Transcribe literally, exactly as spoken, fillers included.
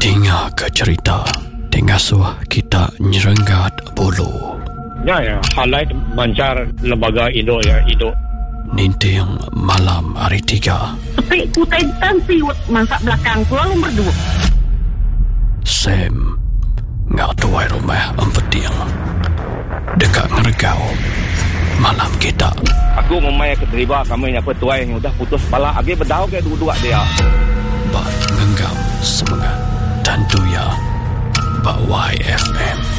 Dengar ke cerita Tengasuh kita nyerenggat bulu. Ya, ya. Halai mancar lembaga Indo ya, Indo. Ninting malam hari tiga. Tapi kutai tan siwet masak belakang tu lalu berdua. Sam ngak tuai rumah empeting dekat ngergau malam kita. Aku memang keterima kami yang petuai yang sudah putus kepala. Agi berdau ke dua-dua dia. Bak ngenggam semangat dan tuya Bak Y F M.